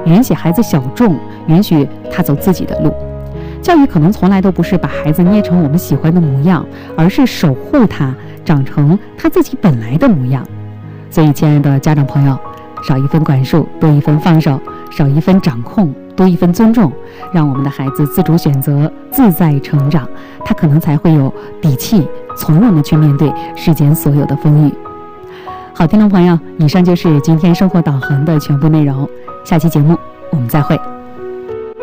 允许孩子小众，允许他走自己的路。教育可能从来都不是把孩子捏成我们喜欢的模样，而是守护他长成他自己本来的模样。所以亲爱的家长朋友，少一份管束，多一份放手；少一份掌控，多一份尊重，让我们的孩子自主选择，自在成长，他可能才会有底气，从容的去面对世间所有的风雨。好，听众朋友，以上就是今天生活导航的全部内容，下期节目我们再会。